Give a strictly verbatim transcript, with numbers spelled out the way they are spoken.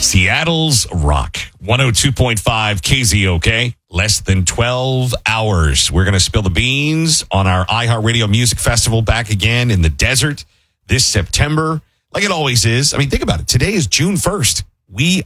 Seattle's Rock, one oh two point five K Z O K. Less than twelve hours. We're going to spill the beans on our iHeartRadio Music Festival back again in the desert this September, like it always is. I mean, think about it. Today is June first. We